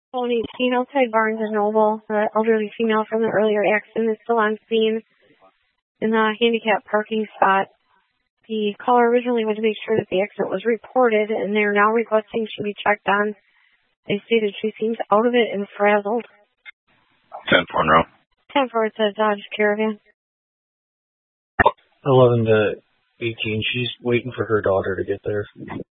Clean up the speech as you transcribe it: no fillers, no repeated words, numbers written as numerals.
Tony seen outside Barnes and Noble. The elderly female from the earlier accident is still on scene in the handicap parking spot. The caller originally went to make sure that the accident was reported, and they're now requesting she be checked on. They stated she seems out of it and frazzled. 10-4 row. 10-4, it says Dodge Caravan. 11 to 18, she's waiting for her daughter to get there.